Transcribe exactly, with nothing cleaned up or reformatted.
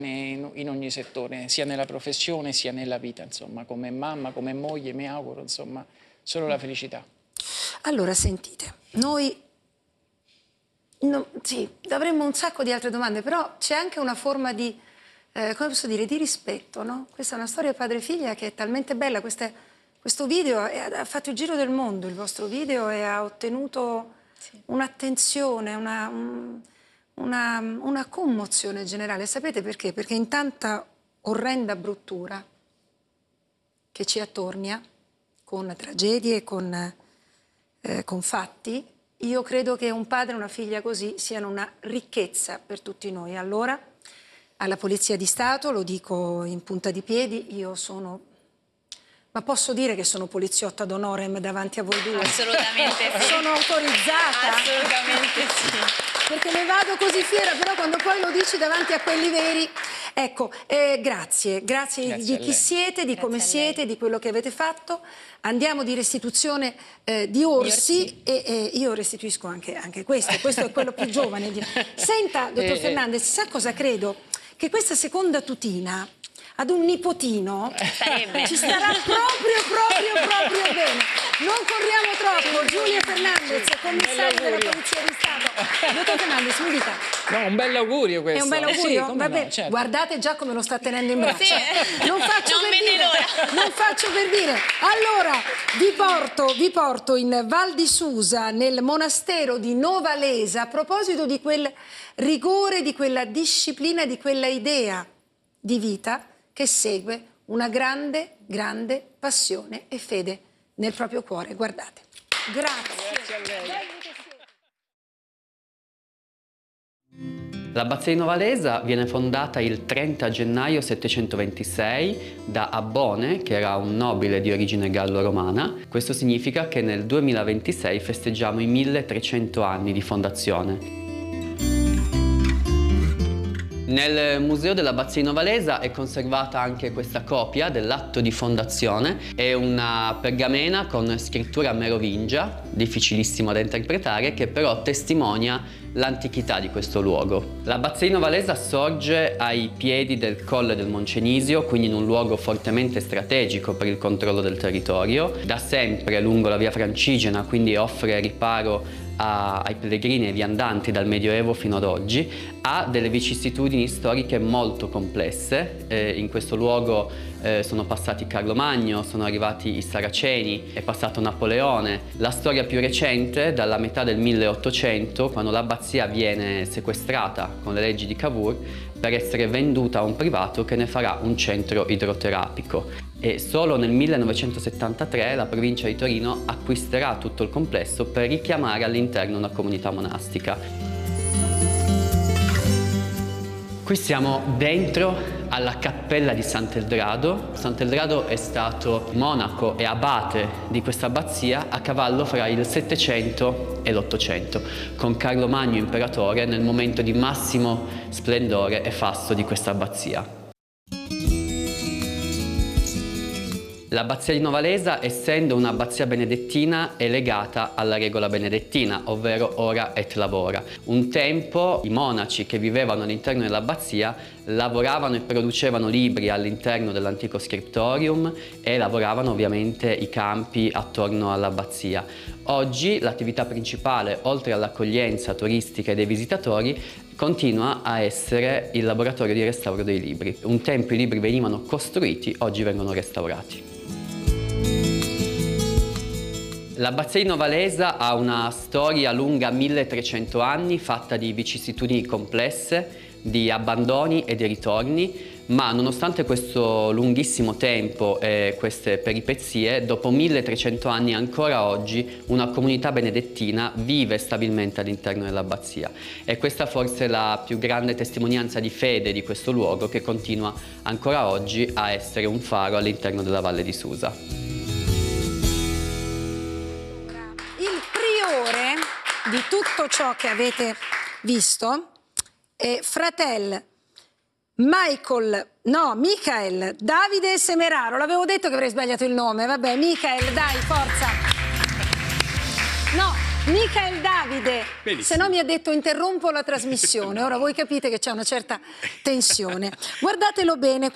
In, in ogni settore, sia nella professione sia nella vita, insomma, come mamma, come moglie, mi auguro, insomma, solo la felicità. Allora, sentite, noi no, sì, avremmo un sacco di altre domande, però c'è anche una forma di, eh, come posso dire, di rispetto, no? Questa è una storia padre-figlia che è talmente bella, queste, questo video è, ha fatto il giro del mondo, il vostro video, e ha ottenuto sì. un'attenzione, una... Un, Una, una commozione generale. Sapete perché? Perché in tanta orrenda bruttura che ci attornia, con tragedie, con, eh, con fatti, io credo che un padre e una figlia così siano una ricchezza per tutti noi. Allora, alla Polizia di Stato, lo dico in punta di piedi, io sono... Ma posso dire che sono poliziotta ad honorem davanti a voi due? Assolutamente sì. Sono autorizzata? Assolutamente sì. Perché ne vado così fiera, però quando poi lo dici davanti a quelli veri... Ecco, eh, grazie, grazie, grazie di chi siete, di grazie come siete, di quello che avete fatto. Andiamo di restituzione eh, di orsi, di orsi. E, e io restituisco anche, anche questo, questo è quello più giovane. Senta, dottor eh, Fernandez, sa cosa credo? Che questa seconda tutina ad un nipotino Sarebbe. ci starà proprio, proprio, proprio bene. Non corriamo troppo. Giulia Fernandez, commissario della Polizia di Stato. Dottor Fernandez, mi dica. No, un bel augurio questo. È un bel augurio? Eh sì, Vabbè, no, certo. guardate già come lo sta tenendo in braccio. Sì. Non faccio non per vede dire. l'ora. Non faccio per dire. Allora, vi porto, vi porto in Val di Susa, nel monastero di Novalesa, a proposito di quel rigore, di quella disciplina, di quella idea di vita che segue una grande, grande passione e fede nel proprio cuore. Guardate. Grazie. Grazie a lei. L'abbazia di Novalesa viene fondata il trenta gennaio settecentoventisei da Abbone, che era un nobile di origine gallo-romana. Questo significa che nel duemilaventisei festeggiamo i milletrecento anni di fondazione. Nel Museo dell'Abbazia di Novalesa è conservata anche questa copia dell'atto di fondazione. È una pergamena con scrittura merovingia, difficilissima da interpretare, che però testimonia l'antichità di questo luogo. L'Abbazia di Novalesa sorge ai piedi del Colle del Moncenisio, quindi in un luogo fortemente strategico per il controllo del territorio, da sempre lungo la via Francigena, quindi offre riparo a, ai pellegrini e ai viandanti dal Medioevo fino ad oggi. Ha delle vicissitudini storiche molto complesse. Eh, in questo luogo eh, sono passati Carlo Magno, sono arrivati i Saraceni, è passato Napoleone. La storia più recente, dalla metà del milleottocento, quando l'abbazia viene sequestrata con le leggi di Cavour per essere venduta a un privato che ne farà un centro idroterapico. E solo nel millenovecentosettantatré la provincia di Torino acquisterà tutto il complesso per richiamare all'interno una comunità monastica. Qui siamo dentro alla cappella di Sant'Eldrado. Sant'Eldrado è stato monaco e abate di questa abbazia a cavallo fra il Settecento e l'Ottocento, con Carlo Magno imperatore nel momento di massimo splendore e fasto di questa abbazia. L'abbazia di Novalesa, essendo un'abbazia benedettina, è legata alla regola benedettina, ovvero ora et labora. Un tempo i monaci che vivevano all'interno dell'abbazia lavoravano e producevano libri all'interno dell'antico scriptorium e lavoravano ovviamente i campi attorno all'abbazia. Oggi l'attività principale, oltre all'accoglienza turistica e dei visitatori, continua a essere il laboratorio di restauro dei libri. Un tempo i libri venivano costruiti, oggi vengono restaurati. L'abbazia di Novalesa ha una storia lunga milletrecento anni, fatta di vicissitudini complesse, di abbandoni e di ritorni, ma nonostante questo lunghissimo tempo e queste peripezie, dopo milletrecento anni ancora oggi una comunità benedettina vive stabilmente all'interno dell'abbazia. E questa forse è la più grande testimonianza di fede di questo luogo, che continua ancora oggi a essere un faro all'interno della Valle di Susa. Di tutto ciò che avete visto, è fratel Michael, no, Michael Davide Semeraro. L'avevo detto che avrei sbagliato il nome, vabbè, Michael, dai, forza. No, Michael Davide, Benissimo. se no mi ha detto interrompo la trasmissione, ora voi capite che c'è una certa tensione. Guardatelo bene.